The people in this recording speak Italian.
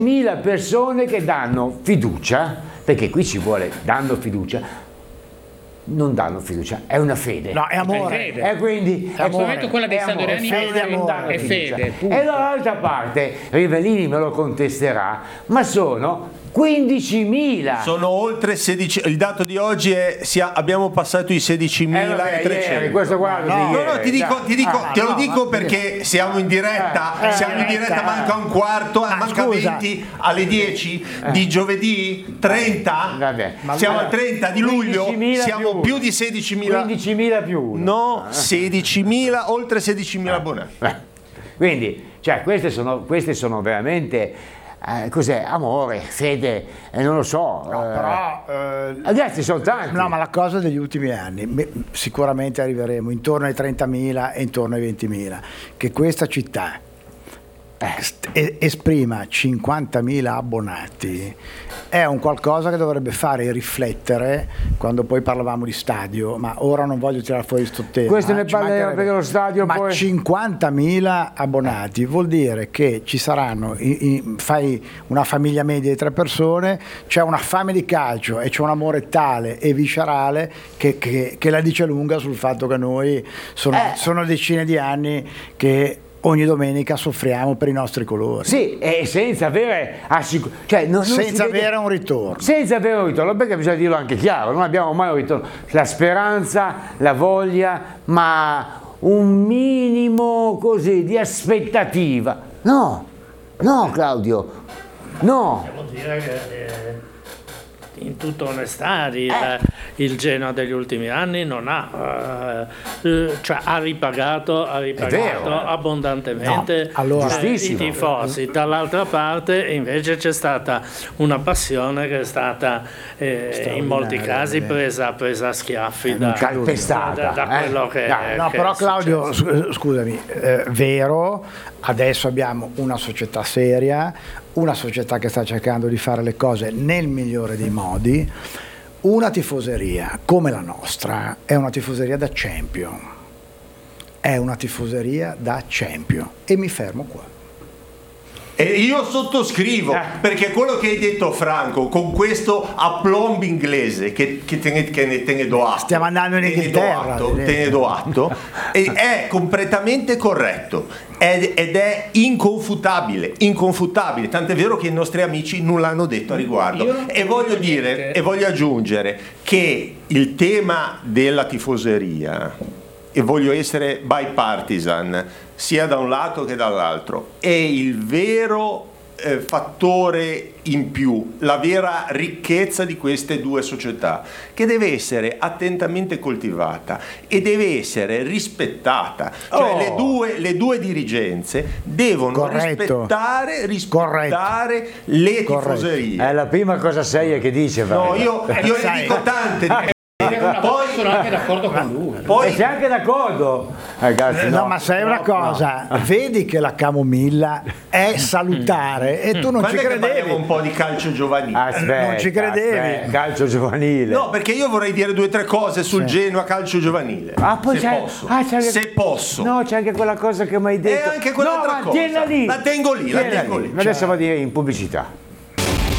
1000 persone che danno fiducia, perché qui ci vuole, danno fiducia, non danno fiducia, è una fede. No, è amore. È fede. E quindi Al momento quella dei Sadoriani è fede. Punto. E dall'altra parte Rivellini me lo contesterà, ma sono 15.000. Sono oltre 16. Il dato di oggi è abbiamo passato i 16.300. Questo guarda. No, te lo dico perché siamo in diretta. Manca un quarto, manca scusa. 20 alle 10 di giovedì 30. Vabbè. Siamo al 30 di luglio. Siamo più di 16.000. 15.000 più uno. No, 16.000, oltre 16.000 abbonati. Quindi, cioè, queste sono veramente. Cos'è? Amore, fede, non lo so. Ragazzi, sono tanti. No, ma la cosa degli ultimi anni, sicuramente arriveremo intorno ai 30.000 e intorno ai 20.000, che questa città esprima 50.000 abbonati è un qualcosa che dovrebbe fare riflettere quando poi parlavamo di stadio, ma ora non voglio tirare fuori sto tema. Questo ne parleremo perché lo stadio ma poi... 50.000 abbonati vuol dire che ci saranno, fai una famiglia media di 3 persone, c'è una fame di calcio e c'è un amore tale e viscerale che la dice lunga sul fatto che noi sono decine di anni che ogni domenica soffriamo per i nostri colori. Sì, e senza avere senza avere un ritorno. Senza avere un ritorno, perché bisogna dirlo anche chiaro, non abbiamo mai un ritorno. La speranza, la voglia, ma un minimo così di aspettativa. No, Claudio, no. Devo dire che in tutta onestà il Genoa degli ultimi anni non ha ripagato abbondantemente i tifosi. Dall'altra parte invece c'è stata una passione che è stata in molti casi presa a schiaffi da quello che no, però Claudio, scusami, vero, adesso abbiamo una società seria, una società che sta cercando di fare le cose nel migliore dei modi. Una tifoseria come la nostra è una tifoseria da champion, e mi fermo qua. E io sottoscrivo, perché quello che hai detto Franco, con questo aplomb inglese che te ne do atto, stiamo andando in Inghilterra, te ne do atto, è completamente corretto ed è inconfutabile, tant'è vero che i nostri amici non l'hanno detto a riguardo. E voglio aggiungere che il tema della tifoseria, e voglio essere bipartisan sia da un lato che dall'altro, è il vero fattore in più, la vera ricchezza di queste due società, che deve essere attentamente coltivata e deve essere rispettata. Cioè le due dirigenze devono rispettare le tifoserie. È la prima cosa seria che dice. No, io ne dico tante. Poi sono anche d'accordo con lui. Poi sei anche d'accordo, ragazzi. No, ma sai una cosa, vedi che la camomilla è salutare e tu non ci credevi. Parliamo un po' di calcio giovanile. Non ci credevi. Calcio giovanile. No, perché io vorrei dire 2 o 3 cose sul Genoa calcio giovanile. Poi se posso. No, c'è anche quella cosa che mi hai detto. E anche quell'altra cosa. Tienila lì. La tengo lì. Adesso vado in pubblicità.